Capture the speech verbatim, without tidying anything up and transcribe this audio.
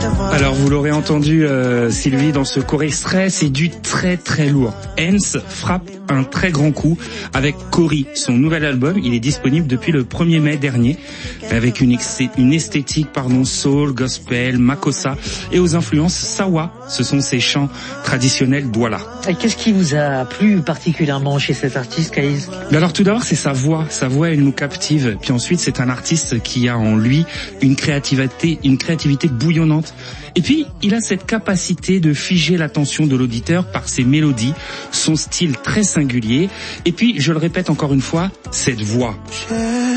Alors vous l'aurez entendu euh, Sylvie dans ce court extrait, c'est du très très lourd. Hens frappe un très grand coup avec Cory. Son nouvel album, il est disponible depuis le premier mai dernier avec une, ex- une esthétique pardon soul, gospel, makossa et aux influences sawa. Ce sont ses chants traditionnels douala. Et qu'est-ce qui vous a plu particulièrement chez cet artiste, Kaïs? Alors tout d'abord c'est sa voix, sa voix elle nous captive. Puis ensuite c'est un artiste qui a en lui une créativité, une créativité bouillonnante. Et puis il a cette capacité de figer l'attention de l'auditeur par ses mélodies, son style très singulier. Et puis je le répète encore une fois, cette voix.